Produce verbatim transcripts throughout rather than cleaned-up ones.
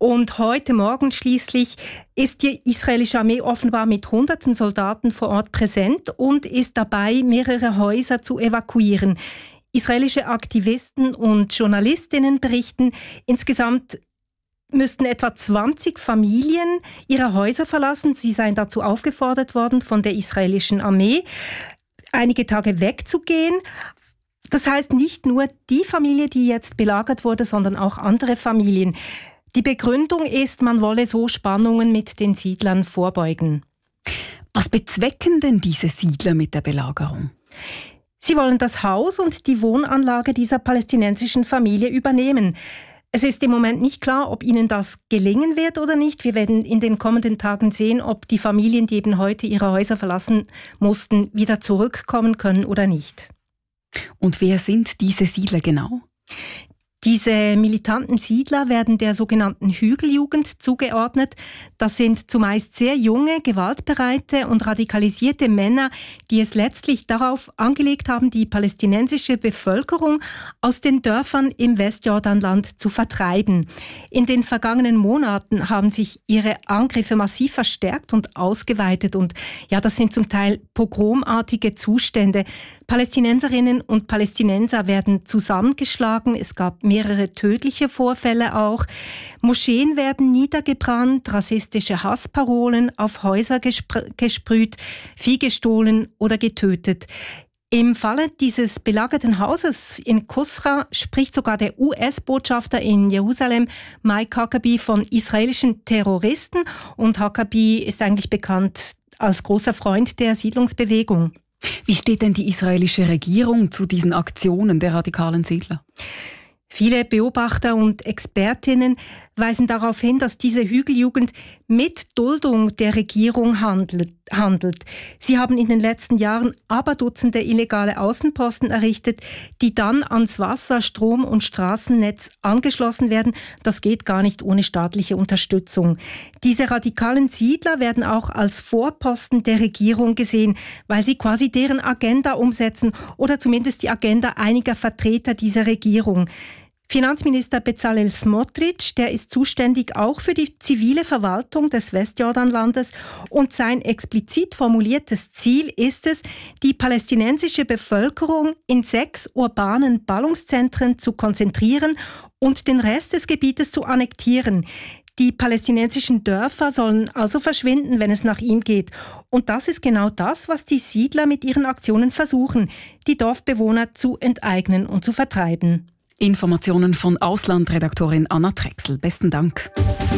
Und heute Morgen schließlich ist die israelische Armee offenbar mit hunderten Soldaten vor Ort präsent und ist dabei, mehrere Häuser zu evakuieren. Israelische Aktivisten und Journalistinnen berichten, insgesamt müssten etwa zwanzig Familien ihre Häuser verlassen. Sie seien dazu aufgefordert worden von der israelischen Armee, einige Tage wegzugehen. Das heißt nicht nur die Familie, die jetzt belagert wurde, sondern auch andere Familien. Die Begründung ist, man wolle so Spannungen mit den Siedlern vorbeugen. Was bezwecken denn diese Siedler mit der Belagerung? Sie wollen das Haus und die Wohnanlage dieser palästinensischen Familie übernehmen. Es ist im Moment nicht klar, ob ihnen das gelingen wird oder nicht. Wir werden in den kommenden Tagen sehen, ob die Familien, die eben heute ihre Häuser verlassen mussten, wieder zurückkommen können oder nicht. Und wer sind diese Siedler genau? Diese militanten Siedler werden der sogenannten Hügeljugend zugeordnet. Das sind zumeist sehr junge, gewaltbereite und radikalisierte Männer, die es letztlich darauf angelegt haben, die palästinensische Bevölkerung aus den Dörfern im Westjordanland zu vertreiben. In den vergangenen Monaten haben sich ihre Angriffe massiv verstärkt und ausgeweitet. Und ja, das sind zum Teil pogromartige Zustände. Palästinenserinnen und Palästinenser werden zusammengeschlagen. Es gab mehrere tödliche Vorfälle auch. Moscheen werden niedergebrannt, rassistische Hassparolen auf Häuser gespr- gesprüht, Vieh gestohlen oder getötet. Im Falle dieses belagerten Hauses in Kusra spricht sogar der U S-Botschafter in Jerusalem, Mike Huckabee, von israelischen Terroristen. Und Huckabee ist eigentlich bekannt als großer Freund der Siedlungsbewegung. Wie steht denn die israelische Regierung zu diesen Aktionen der radikalen Siedler? Viele Beobachter und Expertinnen weisen darauf hin, dass diese Hügeljugend mit Duldung der Regierung handelt. handelt. Sie haben in den letzten Jahren aber Dutzende illegale Außenposten errichtet, die dann ans Wasser-, Strom- und Straßennetz angeschlossen werden. Das geht gar nicht ohne staatliche Unterstützung. Diese radikalen Siedler werden auch als Vorposten der Regierung gesehen, weil sie quasi deren Agenda umsetzen oder zumindest die Agenda einiger Vertreter dieser Regierung. Finanzminister Bezalel Smotrich, der ist zuständig auch für die zivile Verwaltung des Westjordanlandes und sein explizit formuliertes Ziel ist es, die palästinensische Bevölkerung in sechs urbanen Ballungszentren zu konzentrieren und den Rest des Gebietes zu annektieren. Die palästinensischen Dörfer sollen also verschwinden, wenn es nach ihm geht. Und das ist genau das, was die Siedler mit ihren Aktionen versuchen, die Dorfbewohner zu enteignen und zu vertreiben. Informationen von Auslandredaktorin Anna Trexel. Besten Dank.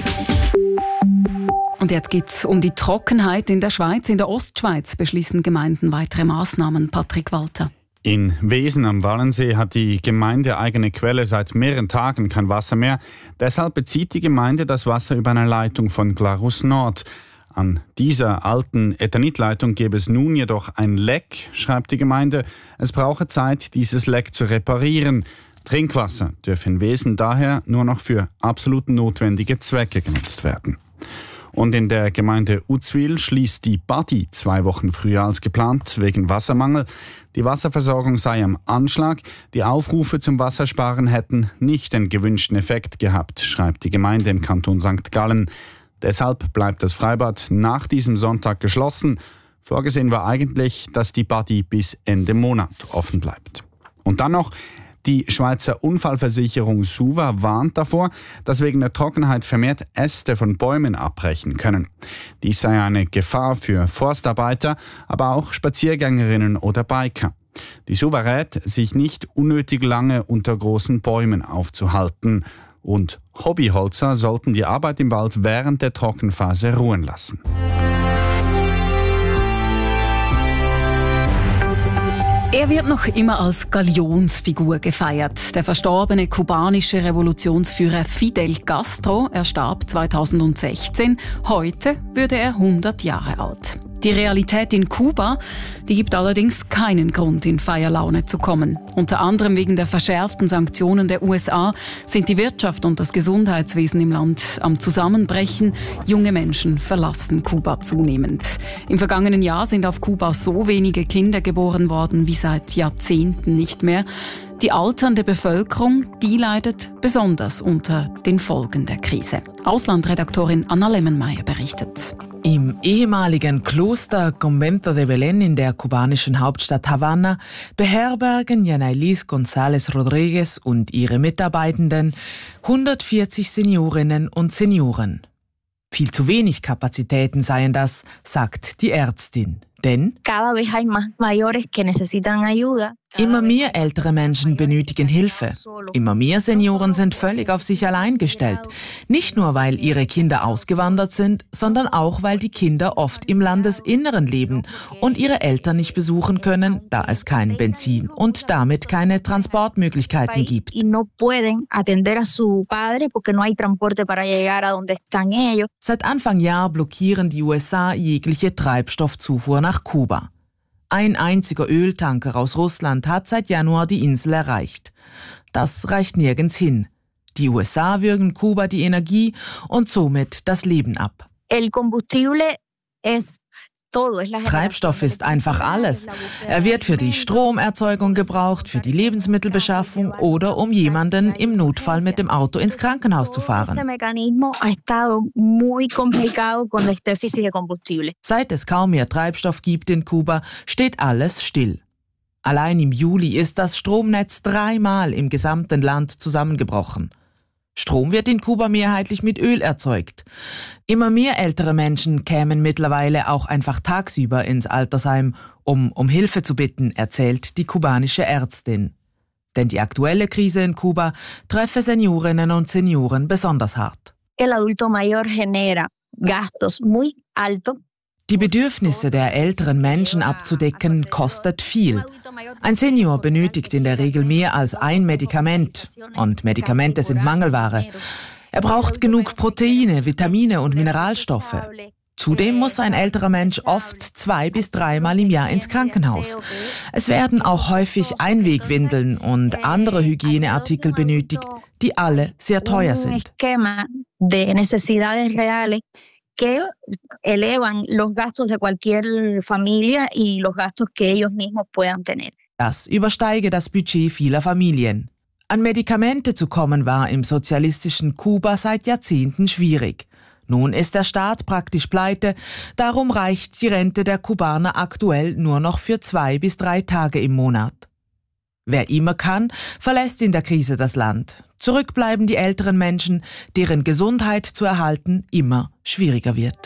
Und jetzt geht es um die Trockenheit in der Schweiz. In der Ostschweiz beschließen Gemeinden weitere Maßnahmen. Patrick Walter. In Wesen am Wallensee hat die gemeindeeigene Quelle seit mehreren Tagen kein Wasser mehr. Deshalb bezieht die Gemeinde das Wasser über eine Leitung von Glarus Nord. An dieser alten Ethanitleitung gäbe es nun jedoch ein Leck, schreibt die Gemeinde. Es brauche Zeit, dieses Leck zu reparieren. Trinkwasser dürfe in Wesen daher nur noch für absolut notwendige Zwecke genutzt werden. Und in der Gemeinde Uzwil schließt die Badi zwei Wochen früher als geplant wegen Wassermangel. Die Wasserversorgung sei am Anschlag. Die Aufrufe zum Wassersparen hätten nicht den gewünschten Effekt gehabt, schreibt die Gemeinde im Kanton Sankt Gallen. Deshalb bleibt das Freibad nach diesem Sonntag geschlossen. Vorgesehen war eigentlich, dass die Badi bis Ende Monat offen bleibt. Und dann noch: Die Schweizer Unfallversicherung SUVA warnt davor, dass wegen der Trockenheit vermehrt Äste von Bäumen abbrechen können. Dies sei eine Gefahr für Forstarbeiter, aber auch Spaziergängerinnen oder Biker. Die SUVA rät, sich nicht unnötig lange unter großen Bäumen aufzuhalten. Und Hobbyholzer sollten die Arbeit im Wald während der Trockenphase ruhen lassen. Er wird noch immer als Galionsfigur gefeiert. Der verstorbene kubanische Revolutionsführer Fidel Castro, er starb zweitausendsechzehn. Heute würde er hundert Jahre alt. Die Realität in Kuba, die gibt allerdings keinen Grund, in Feierlaune zu kommen. Unter anderem wegen der verschärften Sanktionen der U S A sind die Wirtschaft und das Gesundheitswesen im Land am Zusammenbrechen. Junge Menschen verlassen Kuba zunehmend. Im vergangenen Jahr sind auf Kuba so wenige Kinder geboren worden wie seit Jahrzehnten nicht mehr. Die alternde Bevölkerung, die leidet besonders unter den Folgen der Krise. Auslandredaktorin Anna Lemmenmeier berichtet. Im ehemaligen Kloster Convento de Belén in der kubanischen Hauptstadt Havanna beherbergen Yanailis González Rodríguez und ihre Mitarbeitenden hundertvierzig Seniorinnen und Senioren. Viel zu wenig Kapazitäten seien das, sagt die Ärztin. Denn immer mehr ältere Menschen benötigen Hilfe. Immer mehr Senioren sind völlig auf sich allein gestellt. Nicht nur, weil ihre Kinder ausgewandert sind, sondern auch, weil die Kinder oft im Landesinneren leben und ihre Eltern nicht besuchen können, da es kein Benzin und damit keine Transportmöglichkeiten gibt. Seit Anfang Jahr blockieren die U S A jegliche Treibstoffzufuhr nach Kuba. Ein einziger Öltanker aus Russland hat seit Januar die Insel erreicht. Das reicht nirgends hin. Die U S A würgen Kuba die Energie und somit das Leben ab. Treibstoff ist einfach alles. Er wird für die Stromerzeugung gebraucht, für die Lebensmittelbeschaffung oder um jemanden im Notfall mit dem Auto ins Krankenhaus zu fahren. Seit es kaum mehr Treibstoff gibt in Kuba, steht alles still. Allein im Juli ist das Stromnetz dreimal im gesamten Land zusammengebrochen. Strom wird in Kuba mehrheitlich mit Öl erzeugt. Immer mehr ältere Menschen kämen mittlerweile auch einfach tagsüber ins Altersheim, um um Hilfe zu bitten, erzählt die kubanische Ärztin. Denn die aktuelle Krise in Kuba treffe Seniorinnen und Senioren besonders hart. Die Bedürfnisse der älteren Menschen abzudecken, kostet viel. Ein Senior benötigt in der Regel mehr als ein Medikament. Und Medikamente sind Mangelware. Er braucht genug Proteine, Vitamine und Mineralstoffe. Zudem muss ein älterer Mensch oft zwei- bis dreimal im Jahr ins Krankenhaus. Es werden auch häufig Einwegwindeln und andere Hygieneartikel benötigt, die alle sehr teuer sind. que elevan los gastos de cualquier familia y los gastos que ellos mismos puedan tener. Das übersteige das Budget vieler Familien. An Medikamente zu kommen war im sozialistischen Kuba seit Jahrzehnten schwierig. Nun ist der Staat praktisch pleite, darum reicht die Rente der Kubaner aktuell nur noch für zwei bis drei Tage im Monat. Wer immer kann, verlässt in der Krise das Land. Zurück bleiben die älteren Menschen, deren Gesundheit zu erhalten immer schwieriger wird.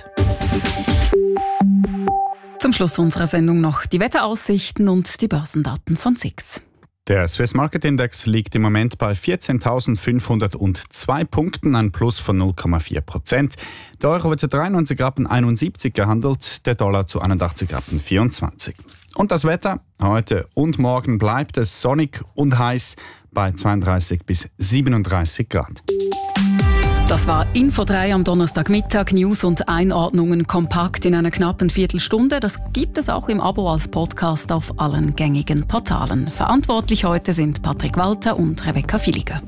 Zum Schluss unserer Sendung noch die Wetteraussichten und die Börsendaten von S I X. Der Swiss Market Index liegt im Moment bei vierzehntausendfünfhundertzwei Punkten, ein Plus von null Komma vier Prozent. Der Euro wird zu dreiundneunzig Rappen einundsiebzig gehandelt, der Dollar zu einundachtzig Rappen vierundzwanzig. Und das Wetter? Heute und morgen bleibt es sonnig und heiß bei zweiunddreißig bis siebenunddreißig Grad. Das war Info drei am Donnerstagmittag. News und Einordnungen kompakt in einer knappen Viertelstunde. Das gibt es auch im Abo als Podcast auf allen gängigen Portalen. Verantwortlich heute sind Patrick Walter und Rebecca Villiger.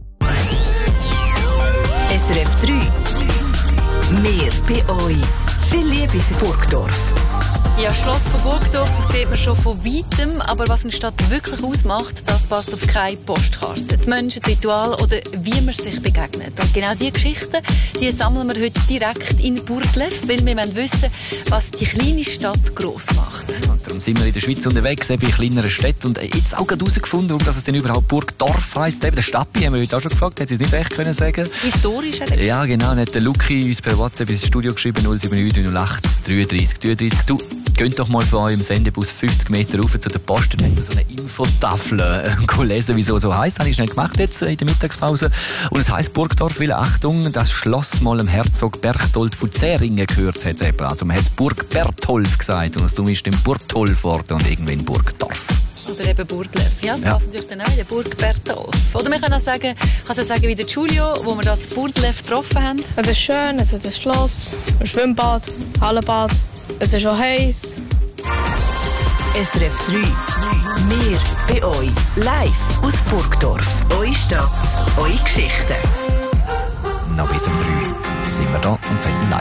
S R F drei. Mehr bei euch. Viel Liebe für Burgdorf. Ja, Schloss von Burgdorf, das sieht man schon von Weitem, aber was eine Stadt wirklich ausmacht, das passt auf keine Postkarte. Die Menschen, die Rituale oder wie man sich begegnet. Und genau diese Geschichten, die sammeln wir heute direkt in Burgdorf, weil wir wollen wissen, was die kleine Stadt gross macht. Und darum sind wir in der Schweiz unterwegs, eben in kleineren Städten. Und jetzt auch gerade herausgefunden, warum das es denn überhaupt Burgdorf heisst. Eben der Stappi haben wir heute auch schon gefragt, hätte sie es nicht recht können sagen. Historisch hat er Ja, genau. Hat der Luki uns per WhatsApp ins Studio geschrieben, null sieben neun null acht dreiunddreißig dreiunddreißig. Du, geht doch mal von eurem Sendebus fünfzig Meter rauf zu der Post und habt so eine Infotafel äh, lesen, wieso so heisst. Das habe ich schnell gemacht jetzt äh, in der Mittagspause. Und es heisst Burgdorf, weil, Achtung, das Schloss mal dem Herzog Berchtold von Zähringen gehört hat. Also man hat Burg Bertholf gesagt und aus dem ist dann Burgtolf worden und irgendwann Burgdorf. Oder eben Burgdorf. Ja, das Ja. passt natürlich dann auch in der Burg Bertolf. Oder wir können auch sagen, kannst du sagen wie der Giulio, wo wir da zu Burgdorf getroffen haben. Es ist schön, es hat ein Schloss, ein Schwimmbad, Hallenbad. Es ist auch heiß. S R F drei. Mehr bei euch. Live aus Burgdorf. Eure Stadt, eure Geschichten. Noch bis um drei sind wir da und sagen live.